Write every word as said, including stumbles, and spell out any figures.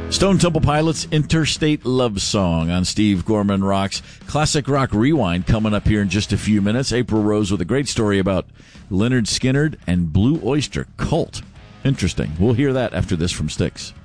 Stone Temple Pilots' Interstate Love Song on Steve Gorman Rocks. Classic Rock Rewind coming up here in just a few minutes. April Rose with a great story about Lynyrd Skynyrd and Blue Oyster Cult. Interesting. We'll hear that after this from Styx.